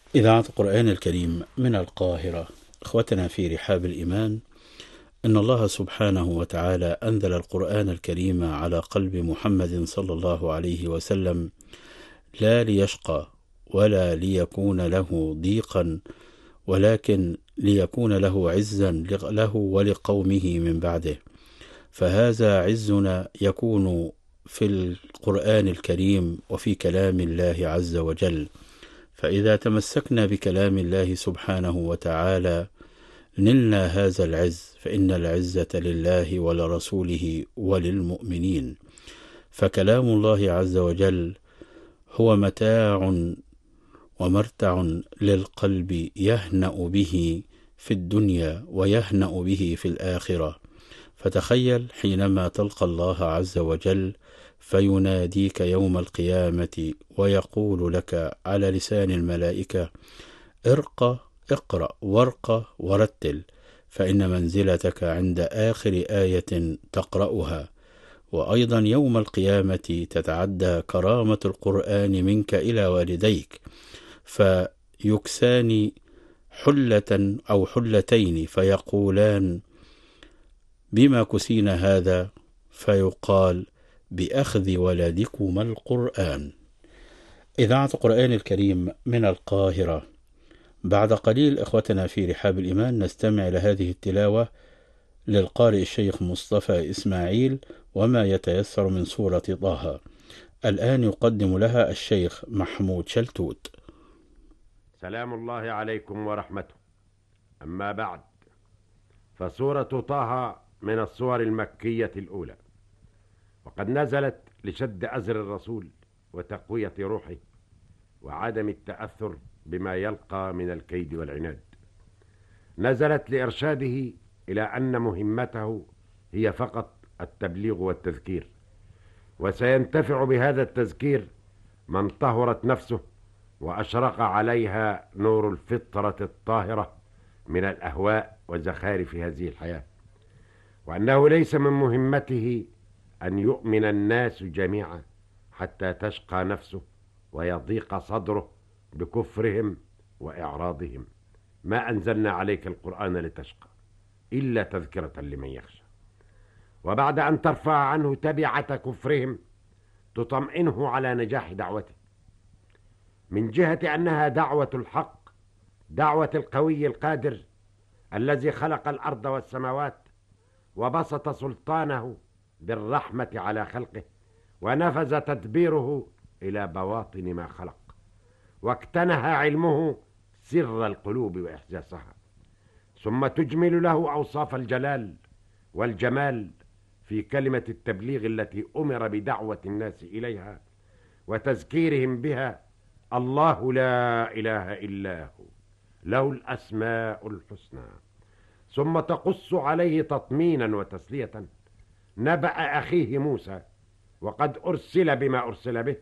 إذاعة القرآن الكريم من القاهرة. إخوتنا في رحاب الإيمان، إن الله سبحانه وتعالى أنزل القرآن الكريم على قلب محمد صلى الله عليه وسلم لا ليشقى ولا ليكون له ضيقا، ولكن ليكون له عزا له ولقومه من بعده. فهذا عزنا يكون في القرآن الكريم وفي كلام الله عز وجل. فإذا تمسكنا بكلام الله سبحانه وتعالى نلنا هذا العز، فإن العزة لله ولرسوله وللمؤمنين. فكلام الله عز وجل هو متاع ومرتع للقلب يهنأ به في الدنيا ويهنأ به في الآخرة. فتخيل حينما تلقى الله عز وجل فيناديك يوم القيامة ويقول لك على لسان الملائكة: اقرأ وارق ورتل، فإن منزلتك عند آخر آية تقرأها. وأيضا يوم القيامة تتعدى كرامة القرآن منك إلى والديك، فيكسان حلة أو حلتين فيقولان: بما كسين هذا؟ فيقال: بأخذ ولدكما القرآن. إذاعة القرآن الكريم من القاهرة. بعد قليل إخوتنا في رحاب الإيمان نستمع لهذه التلاوة للقارئ الشيخ مصطفى إسماعيل وما يتيسر من سورة طه. الآن يقدم لها الشيخ محمود شلتوت. سلام الله عليكم ورحمته. أما بعد، فسورة طه من السور المكية الأولى، وقد نزلت لشد أزر الرسول وتقوية روحه وعدم التأثر بما يلقى من الكيد والعناد. نزلت لإرشاده إلى أن مهمته هي فقط التبليغ والتذكير، وسينتفع بهذا التذكير من طهرت نفسه وأشرق عليها نور الفطرة الطاهرة من الأهواء وزخارف هذه الحياة، وأنه ليس من مهمته أن يؤمن الناس جميعا حتى تشقى نفسه ويضيق صدره بكفرهم وإعراضهم. ما أنزلنا عليك القرآن لتشقى إلا تذكرة لمن يخشى. وبعد أن ترفع عنه تبعة كفرهم تطمئنه على نجاح دعوته، من جهة أنها دعوة الحق، دعوة القوي القادر الذي خلق الأرض والسماوات وبسط سلطانه بالرحمة على خلقه ونفذ تدبيره إلى بواطن ما خلق، واكتنها علمه سر القلوب وإحساسها، ثم تجمل له أوصاف الجلال والجمال في كلمة التبليغ التي أمر بدعوة الناس إليها وتذكيرهم بها: الله لا إله إلا هو له الأسماء الحسنى. ثم تقص عليه تطمينا وتسلية نبأ أخيه موسى، وقد أرسل بما أرسل به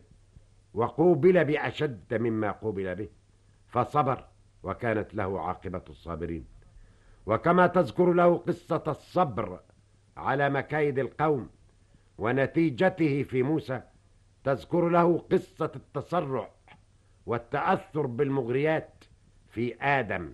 وقوبل بأشد مما قوبل به، فصبر وكانت له عاقبة الصابرين. وكما تذكر له قصة الصبر على مكايد القوم ونتيجته في موسى، تذكر له قصة التسرع والتأثر بالمغريات في آدم،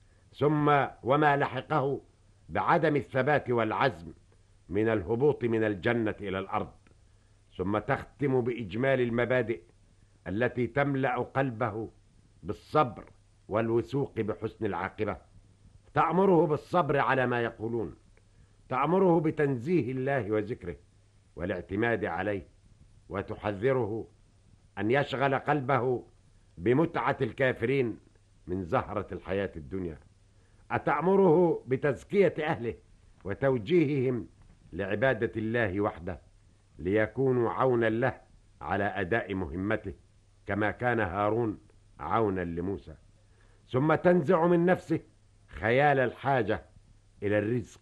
ثم وما لحقه بعدم الثبات والعزم من الهبوط من الجنة إلى الأرض، ثم تختم بإجمال المبادئ التي تملأ قلبه بالصبر والوثوق بحسن العاقبة. تأمره بالصبر على ما يقولون، تأمره بتنزيه الله وذكره والاعتماد عليه، وتحذره أن يشغل قلبه بمتعة الكافرين من زهرة الحياة الدنيا. أتأمره بتزكية أهله وتوجيههم لعبادة الله وحده ليكونوا عونا له على أداء مهمته، كما كان هارون عونا لموسى. ثم تنزع من نفسه خيال الحاجة إلى الرزق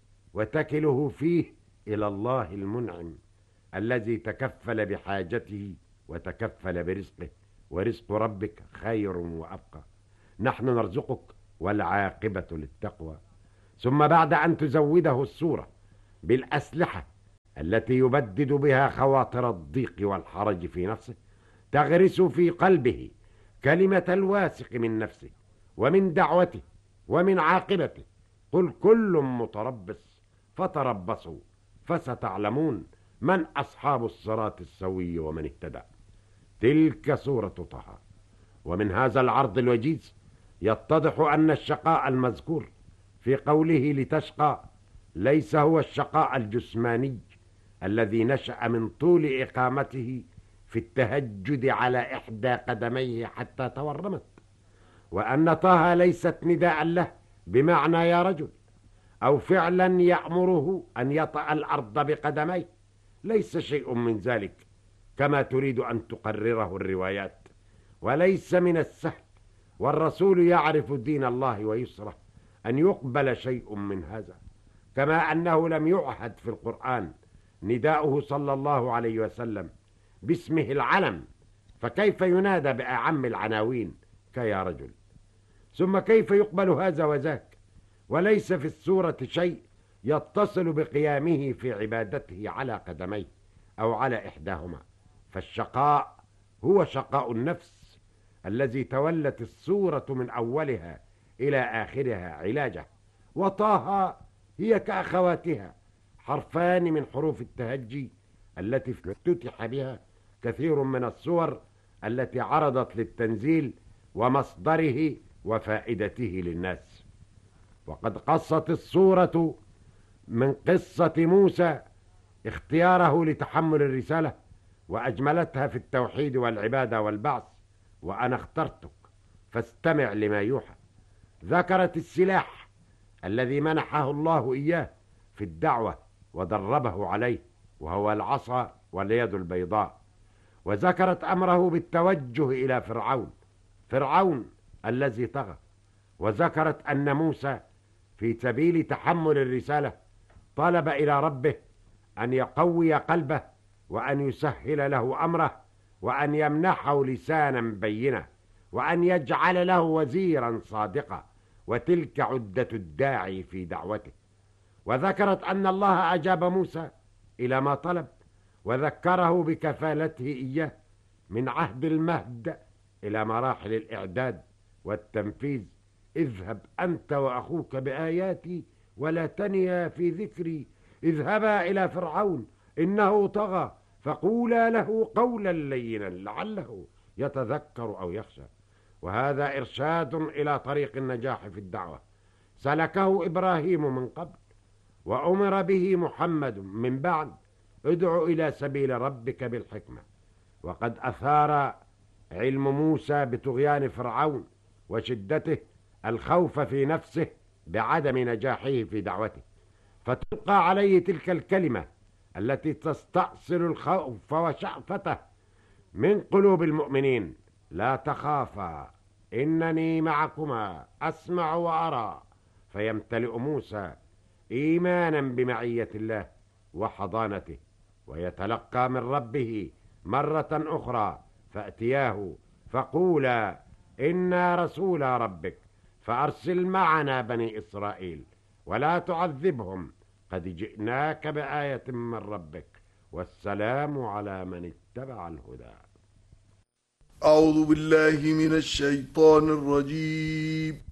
وتكله فيه إلى الله المنعم الذي تكفل بحاجته وتكفل برزقه، ورزق ربك خير وأبقى، نحن نرزقك والعاقبة للتقوى. ثم بعد أن تزوده السورة بالأسلحة التي يبدد بها خواطر الضيق والحرج في نفسه، تغرس في قلبه كلمة الواثق من نفسه ومن دعوته ومن عاقبته. قل كل متربص فتربصوا فستعلمون من أصحاب الصراط السوي ومن اهتدى. تلك سورة طه. ومن هذا العرض الوجيز يتضح أن الشقاء المذكور في قوله لتشقى ليس هو الشقاء الجسماني الذي نشأ من طول إقامته في التهجد على إحدى قدميه حتى تورمت، وأن طه ليست نداء له بمعنى يا رجل، أو فعلا يأمره أن يطأ الأرض بقدميه. ليس شيء من ذلك كما تريد أن تقرره الروايات، وليس من السهل، والرسول يعرف دين الله ويسره، أن يقبل شيء من هذا، كما أنه لم يعهد في القرآن نداؤه صلى الله عليه وسلم باسمه العلم، فكيف ينادى بأعم العناوين كيا رجل؟ ثم كيف يقبل هذا وذاك، وليس في السورة شيء يتصل بقيامه في عبادته على قدميه أو على إحداهما؟ فالشقاء هو شقاء النفس الذي تولت السورة من أولها إلى آخرها علاجه. وطه هي كأخواتها حرفان من حروف التهجي التي افتتح بها كثير من السور التي عرضت للتنزيل ومصدره وفائدته للناس. وقد قصت السورة من قصة موسى اختياره لتحمل الرسالة، وأجملتها في التوحيد والعبادة والبعث، وأنا اخترتك فاستمع لما يوحى. ذكرت السلاح الذي منحه الله إياه في الدعوة ودربه عليه، وهو العصا واليد البيضاء. وذكرت أمره بالتوجه إلى فرعون الذي طغى. وذكرت أن موسى في سبيل تحمل الرسالة طلب إلى ربه أن يقوي قلبه، وأن يسهل له أمره، وأن يمنحه لسانا بينا، وأن يجعل له وزيرا صادقا، وتلك عدة الداعي في دعوته. وذكرت أن الله أجاب موسى إلى ما طلب، وذكره بكفالته إياه من عهد المهد إلى مراحل الإعداد والتنفيذ. اذهب أنت وأخوك بآياتي ولا تنيا في ذكري، اذهبا إلى فرعون إنه طغى فقولا له قولا لينا لعله يتذكر أو يخشى. وهذا إرشاد إلى طريق النجاح في الدعوة سلكه إبراهيم من قبل، وأمر به محمد من بعد. ادع إلى سبيل ربك بالحكمة. وقد أثار علم موسى بطغيان فرعون وشدته الخوف في نفسه بعدم نجاحه في دعوته، فتلقى عليه تلك الكلمة التي تستأصل الخوف وشأفته من قلوب المؤمنين: لا تخافا إنني معكما أسمع وأرى. فيمتلئ موسى إيمانا بمعية الله وحضانته، ويتلقى من ربه مرة أخرى: فأتياه فقولا إنا رسول ربك فأرسل معنا بني إسرائيل ولا تعذبهم قد جئناك بآية من ربك والسلام على من اتبع الهدى. أعوذ بالله من الشيطان الرجيم.